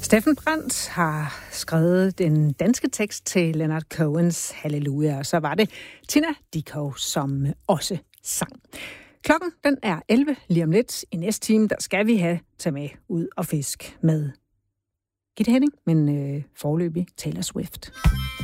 Steffen Brandt har skrevet den danske tekst til Leonard Cohens Halleluja, og så var det Tina Dickow, som også sang. Klokken den er 11 lige om lidt. I næste time, der skal vi tage med ud og fisk med Gitte Henning, men foreløbig Taylor Swift.